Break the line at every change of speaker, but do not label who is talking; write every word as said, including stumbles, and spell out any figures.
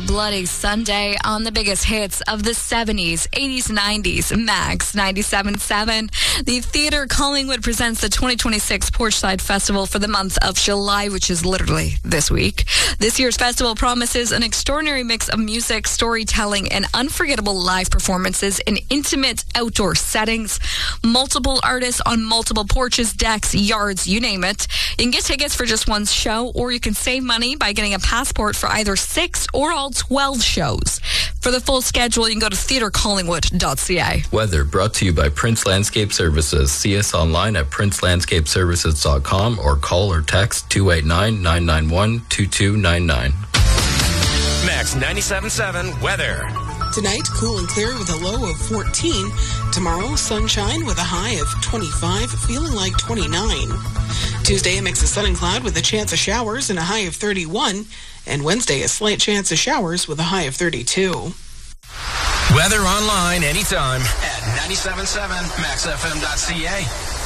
Bloody Sunday on the biggest hits of the seventies, eighties, nineties. Max ninety-seven point seven. The Theatre Collingwood presents the twenty twenty-six Porchside Festival for the month of July, which is literally this week. This year's festival promises an extraordinary mix of music, storytelling, and unforgettable live performances in intimate outdoor settings. Multiple artists on multiple porches, decks, yards, you name it. You can get tickets for just one show, or you can save money by getting a passport for either six or all twelve shows. For the full schedule, you can go to theatre collingwood dot c a.
Weather brought to you by Prince Landscape Services. See us online at prince landscape services dot com or call or text two eight nine, nine nine one, two two nine nine.
Max ninety-seven point seven weather.
Tonight, cool and clear with a low of fourteen. Tomorrow, sunshine with a high of twenty-five, feeling like twenty-nine. Tuesday, a mix of sun and cloud with a chance of showers and a high of thirty-one. And Wednesday, a slight chance of showers with a high of thirty-two.
Weather online anytime at ninety-seven point seven max f m dot c a.